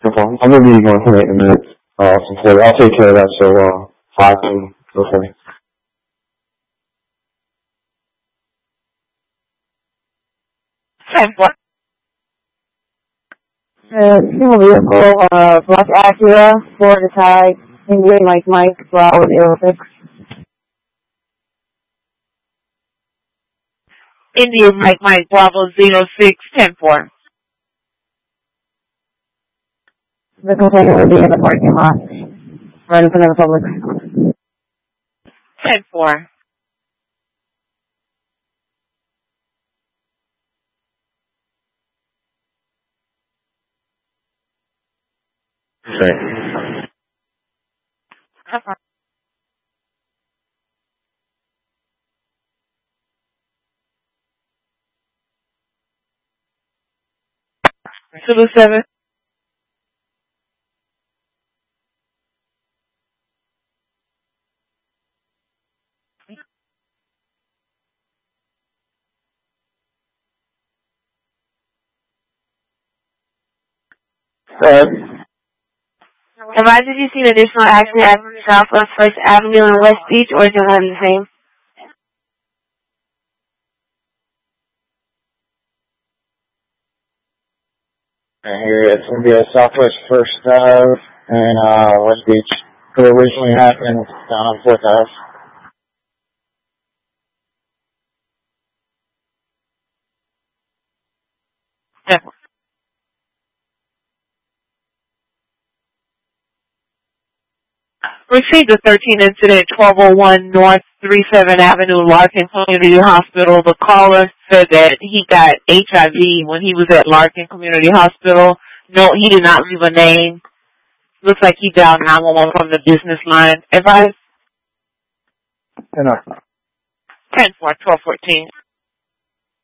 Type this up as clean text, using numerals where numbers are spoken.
problem. I'm going to be going home in a minute. I'll take care of that, so 5 can go for me. Single vehicle, Black Acura, Florida tag, Indian Mike, Bravo 06. Indian Mike, Bravo 06-10-4. The container will be in the parking lot, right in front of the public. 10-4. Okay. To the 7. Advise if you see an additional accident at Southwest First Avenue and West Beach, or is it the same? And here it's going to be a Southwest First Ave and West Beach. It originally happened down on 4th Ave. Yeah. Received a 13 incident, 1201 North 37 Avenue, Larkin Community Hospital. The caller said that he got HIV when he was at Larkin Community Hospital. No, he did not leave a name. Looks like he dialed 911 from the business line. Advice? 10-4. 10-4, 1214.